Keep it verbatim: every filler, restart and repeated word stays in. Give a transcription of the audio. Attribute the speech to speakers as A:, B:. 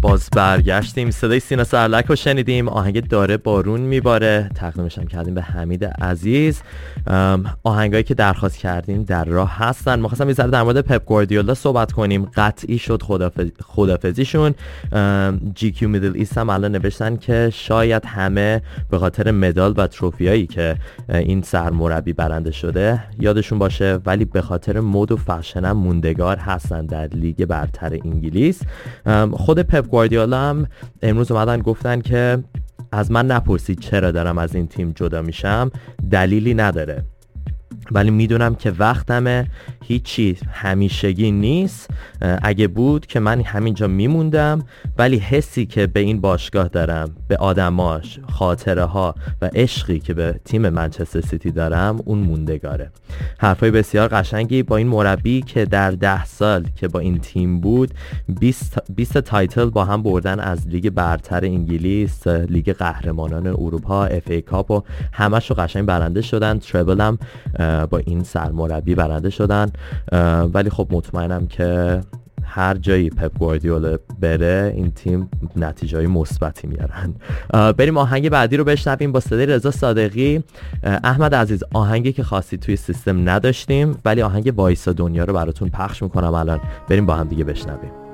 A: باز برگشتیم. صدای سینا سرلک رو شنیدیم، آهنگ داره بارون میباره، تقدیمش هم کردیم به حمید عزیز. آهنگایی که درخواست کردیم در راه هستن. ما خواستم یه ذره در مورد پپ گواردیولا صحبت کنیم. قطعی شد خدافز... خدافزیشون. جی کیو میدل ایست هم الان نوشتن که شاید همه به خاطر مدال و تروفیایی که این سرمربی برنده شده یادشون باشه، ولی به خاطر مد و فشن هم موندگار هستن در لیگ برتر انگلیس. خود پپ گواردیولا هم امروز اومدن گفتن که از من نپرسید چرا دارم از این تیم جدا میشم، دلیلی نداره، ولی میدونم که وقتمه، هیچی همیشگی نیست. اگه بود که من همینجا میموندم، ولی حسی که به این باشگاه دارم، به آدماش، خاطره ها و عشقی که به تیم منچستر سیتی دارم، اون موندگاره. حرفای بسیار قشنگی با این مربی که در ده سال که با این تیم بود بیست تایتل با هم بردن از لیگ برتر انگلیس، لیگ قهرمانان اروپا، اف ای کاپ و همشو قشنگ برنده شدن. تریبل هم با این سرمربی برنده شدن. ولی خب مطمئنم که هر جایی پپ گواردیولا بره این تیم نتیجه‌های مثبتی میارن. بریم آهنگ بعدی رو بشنویم با صدای رضا صادقی. احمد عزیز، آهنگی که خواستی توی سیستم نداشتیم، ولی آهنگ وایسا دنیا رو براتون پخش میکنم الان. بریم با هم دیگه بشنویم.